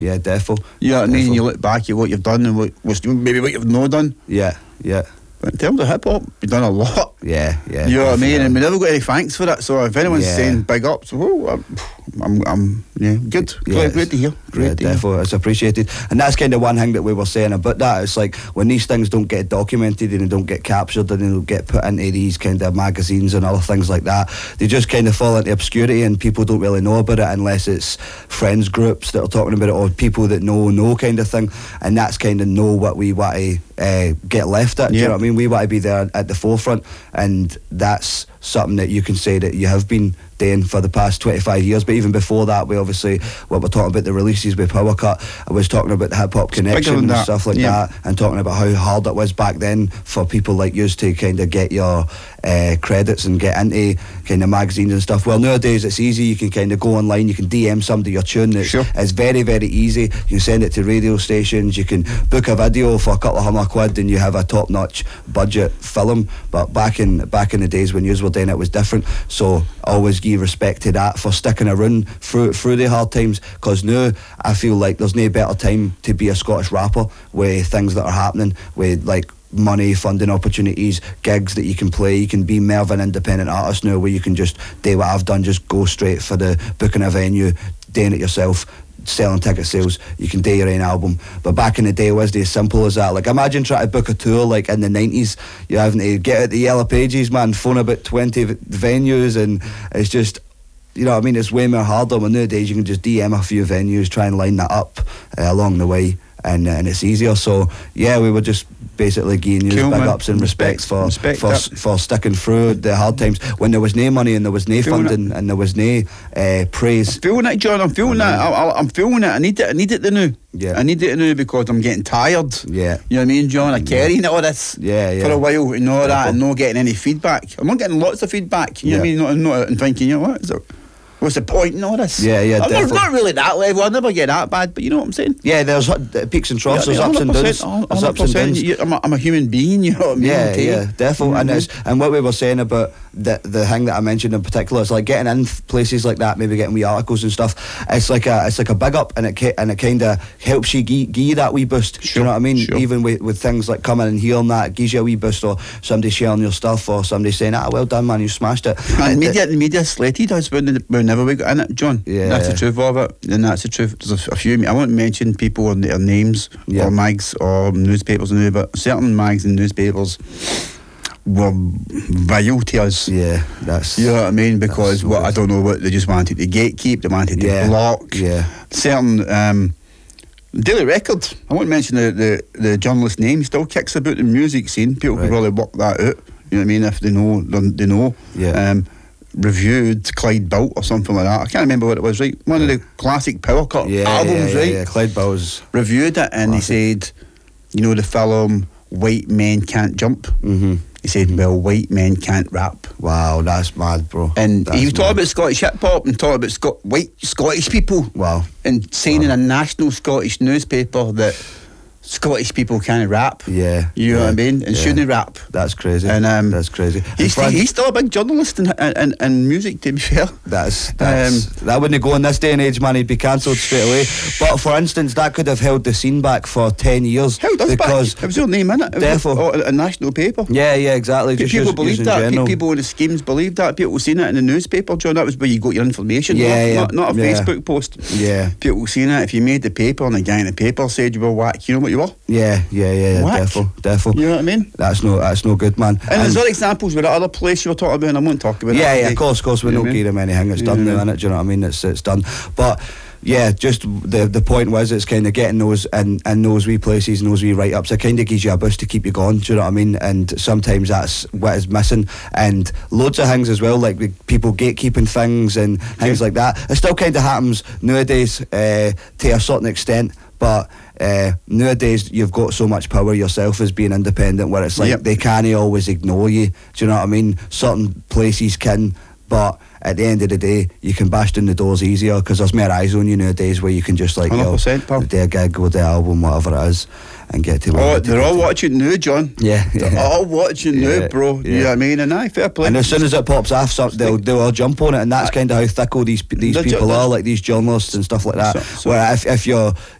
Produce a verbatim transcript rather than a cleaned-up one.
Yeah, defo. You know what I mean? Defo. You look back at what you've done and what, what's, maybe what you've not done. Yeah, yeah. But in terms of hip hop, you've done a lot. Yeah, yeah. You know what I mean? definitely. And we never got any thanks for it. So if anyone's Yeah. saying big ups, oh, I'm, I'm, I'm yeah, good. Yeah, Great, great to hear. Great Yeah, to hear. definitely, it's appreciated, and that's kind of one thing that we were saying about that. It's like when these things don't get documented and they don't get captured and they don't get put into these kind of magazines and other things like that, they just kind of fall into obscurity and people don't really know about it unless it's friends groups that are talking about it or people that know know kind of thing, and that's kind of know what we want to uh, get left at. Do you Yeah. know what I mean? We want to be there at the forefront, and that's something that you can say that you have been doing for the past twenty-five years. But even before that, we obviously, what we're talking about the releases with Power Cut, I was talking about the hip hop connection than and that, stuff like yeah. that, and talking about how hard it was back then for people like you to kind of get your uh, credits and get into kind of magazines and stuff. Well, nowadays it's easy. You can kind of go online, you can D M somebody your tune. It's, Sure. it's very, very easy. You can send it to radio stations, you can book a video for a couple of hundred quid and you have a top-notch budget film. But back in back in the days when you were doing it, it was different. So always give respect to that for sticking around through through the hard times, because now I feel like there's no better time to be a Scottish rapper with things that are happening, with like money, funding opportunities, gigs that you can play. You can be more of an independent artist now, where you can just do what I've done, just go straight for the booking a venue, doing it yourself, selling ticket sales. You can do your own album. But back in the day, it wasn't as simple as that. Like, imagine trying to book a tour like in the nineties. You're having to get out the Yellow Pages, man, phone about twenty v- venues, and it's just, you know what I mean, it's way more harder. When nowadays you can just D M a few venues, try and line that up uh, along the way, and uh, and it's easier. So yeah, we were just basically giving you Cool, big man. ups and respects for Respect for, that. s- for sticking through the hard times when there was no money and there was no Feeling funding and there was no uh, praise. Feeling it, John. I'm feeling it. I, I, I'm feeling it. I need it. I need it to now. Yeah. I need it to now because I'm getting tired. Yeah. You know what I mean, John? I'm carrying all this Yeah, yeah. for a while and all that, Definitely. and not getting any feedback. I'm not getting lots of feedback. You know what I Yeah. mean? Not, not and thinking, you know what? Is it, what's the point in all this? Yeah, yeah, I'm not, definitely. not really that level. I never get that bad, but you know what I'm saying? Yeah, there's uh, peaks and troughs, there's ups and downs. There's ups and downs. You- I'm, a, I'm a human being, you know what I mean? Yeah, Okay? yeah, definitely. And it's, and what we were saying about the the thing that I mentioned in particular, it's like getting in places like that, maybe getting wee articles and stuff. It's like a it's like a big up, and it ca- and it kind of helps you give you that wee boost. Do Sure, you know what I mean? sure. Even with, with things like coming and hearing that, it gives you a wee boost, or somebody sharing your stuff, or somebody saying, "Ah, well done, man, you smashed it." And It- media, the media slated us when- whenever we got in it, John. Yeah. That's the truth of it. And that's the truth. There's a, a few, I won't mention people or their names Yeah. or mags or newspapers and but certain mags and newspapers were vile to us. Yeah, that's You know what I mean? Because That's what good. I don't know what they just wanted to gatekeep, they wanted to Yeah, block yeah. certain um, Daily Record. I won't mention the, the, the journalist's name. He still kicks about the music scene. People Right. could really work that out. You know what I mean? If they know, then they know. Yeah. Um, reviewed Clyde Built or something like that. I can't remember what it was. Right, one of the classic Power Cut yeah, albums. yeah, right, yeah, yeah. Clyde Bowes. reviewed it and Classic. he said, you know the film White Men Can't Jump. Mm-hmm. He said, well, white men can't rap. Wow, that's mad, bro. And That's he was talking mad. about Scottish hip hop and talking about Scot- white Scottish people. Wow. And saying in a national Scottish newspaper that Scottish people can't rap. Yeah, You know yeah, what I mean? And yeah. shouldn't rap. That's crazy. And, um, that's crazy. He's, And Fran- he's still a big journalist in, in, in music, to be fair. That's, that's Um, that wouldn't go in this day and age, man. He'd be cancelled straight away. But for instance, that could have held the scene back for ten years. How does because back? It was your name in it. It was Defo. a, a, a national paper. yeah, yeah, exactly. Pe- Just people use- believed using that. Pe- general. People in the schemes believed that. People seen it in the newspaper, John. That was where you got your information. Yeah, not, yeah, not, not a yeah. Facebook post. Yeah. People seen it. If you made the paper and the guy in the paper said you were whack, you know what you were. Yeah, yeah, yeah, Whack. defo, defo. You know what I mean? That's no, that's no good, man. And, there's other examples with that other place you were talking about, and I won't talk about yeah, it. yeah, of course, of course. We You know don't what I give mean? him anything. It's You done know now, what I mean? innit? Do you know what I mean? It's it's done. But yeah, just the the point was, it's kind of getting those and and those wee places and those wee write ups. It kind of gives you a boost to keep you going. Do you know what I mean? And sometimes that's what is missing. And loads of things as well, like with people gatekeeping things and things like that. It still kind of happens nowadays uh, to a certain extent, but. Uh, nowadays you've got so much power yourself as being independent, where it's like Yep. they can't always ignore you. Do you know what I mean? Certain places can but at the end of the day, you can bash down the doors easier because there's more eyes on you nowadays where you can just like, one hundred percent, you pal. know, do a gig, go do the album, whatever it is, and get to Oh, where they're all watching now, John. Yeah, They're yeah. all watching Yeah, now, bro. yeah. You know what I mean? And aye, fair play. And as soon as it pops off, some, they'll they'll all jump on it, and that's kind of how fickle these these They're ju- people they're- are, like these journalists and stuff like that. So- so- where if if you're